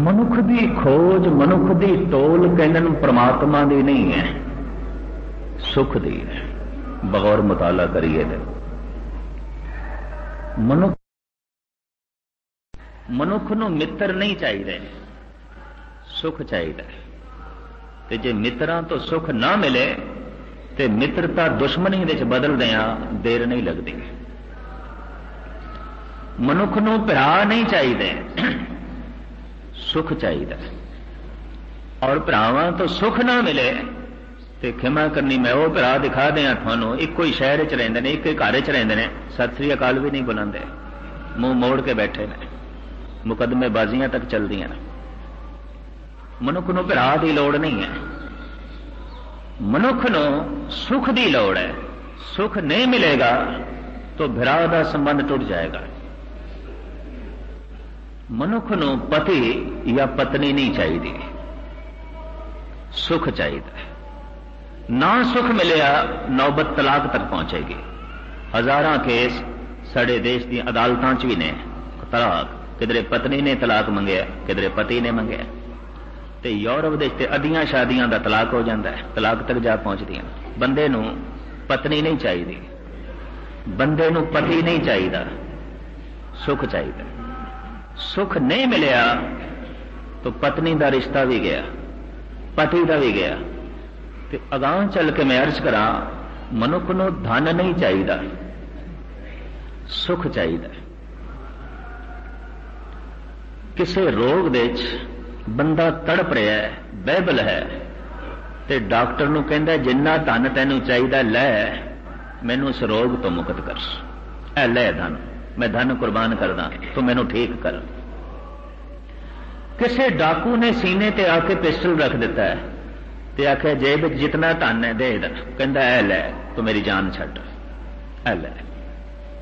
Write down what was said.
ਮਨੁੱਖ ਦੀ ਖੋਜ, ਮਨੁੱਖ ਦੀ ਟੋਲ ਕਹਿੰਦੇ परमात्मा ਦੀ नहीं है, सुख दी है। बगौर मुताला करिए तो मनुख नूं मित्र नहीं चाहिए, सुख चाहिए। ते जे मित्रां तो सुख ना मिले तो मित्रता दुश्मनी दे बदल दिया देर नहीं लगती। मनुख नूं भरा नहीं चाहिए, सुख चाहिए। और भरावां तो सुख ना मिले तो खिमा करनी, मैं वो भरा दिखा दिया थानू, एको ही शहर च रहिंदे ने, एक ही घर च रहिंदे ने, सत श्री अकाल भी नहीं बुलांदे, मुंह मोड़ के बैठे ने, मुकदमेबाजियां तक चलदियां ने। मनुख नूं भरा की लोड़ नहीं है, मनुख नूं सुख की लोड़ है। सुख नहीं मिलेगा तो भरा का संबंध टुट जाएगा। मनुख नूं पति या पत्नी नहीं चाहिए, सुख चाहिए। ना सुख मिलिया नौबत तलाक तक पहुंचेगी। हजारां केस साडे देश दी अदालतां च भी ने तलाक, किधरे पत्नी ने तलाक मंगया, किधरे पति ने मंगया। ते यूरोप देश ते अदियां शादियां दा तलाक हो जाता है, तलाक तक जा पहुंचदियां। बंदे नूं पत्नी नहीं चाहिए, बंदे नूं पति नहीं चाहिए, सुख चाहिए। सुख नहीं मिलिया तो पत्नी का रिश्ता भी गया, पति का भी गया। ते अगां चल के मैं अर्ज करा, मनुख नूं धन नहीं चाहिए, सुख चाहिए। किसी रोग दे बंदा तड़प रहा है, बैबल है, ते डॉक्टर नूं कहंदा जिन्ना धन तैनूं चाहिए लै, मैनूं इस रोग तो मुक्त कर, ऐ लै धन, मैं धन कुर्बान करदा, तू मैनूं ठीक कर। किसी डाकू ने सीने ते आके पिस्टल रख दिता है, ते आखे जेब जितना धन है दे इधर, कहंदा ऐ लै, तू मेरी जान छड्ड, ऐ लै।